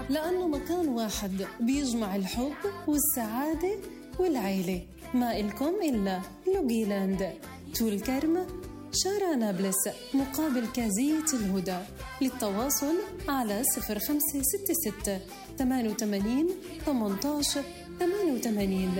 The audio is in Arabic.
لأنه مكان واحد بيجمع الحب والسعادة والعيلة. ما إلكم إلا لوجيلاند، طول كرم، شارع نابلس، مقابل كازية الهدى. للتواصل على 0566 88 18 88.